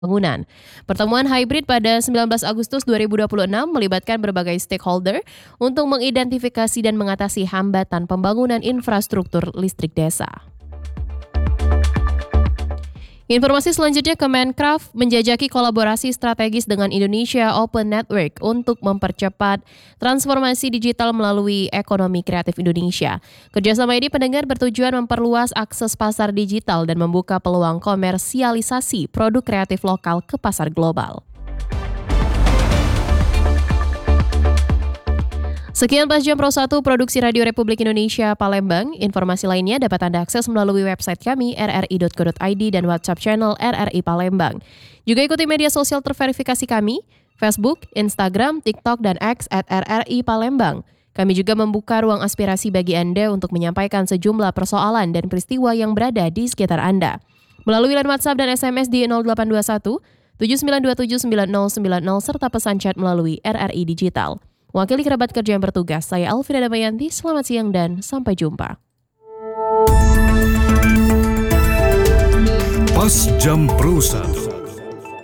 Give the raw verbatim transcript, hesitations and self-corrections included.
Bangunan. Pertemuan hybrid pada sembilan belas Agustus dua ribu dua puluh enam melibatkan berbagai stakeholder untuk mengidentifikasi dan mengatasi hambatan pembangunan infrastruktur listrik desa. Informasi selanjutnya, Kemenkraf menjajaki kolaborasi strategis dengan Indonesia Open Network untuk mempercepat transformasi digital melalui ekonomi kreatif Indonesia. Kerjasama ini pendengar bertujuan memperluas akses pasar digital dan membuka peluang komersialisasi produk kreatif lokal ke pasar global. Sekian Pas Jam Pro satu Produksi Radio Republik Indonesia Palembang. Informasi lainnya dapat Anda akses melalui website kami r r i dot co dot i d dan WhatsApp channel R R I Palembang. Juga ikuti media sosial terverifikasi kami, Facebook, Instagram, TikTok, dan X at R R I Palembang. Kami juga membuka ruang aspirasi bagi Anda untuk menyampaikan sejumlah persoalan dan peristiwa yang berada di sekitar Anda. Melalui line WhatsApp dan S M S di nol delapan dua satu tujuh sembilan dua tujuh sembilan nol sembilan nol serta pesan chat melalui R R I Digital. Wakili kerabat kerja yang bertugas, saya Alfira Damayanti, selamat siang dan sampai jumpa. Pas Jam Pro satu.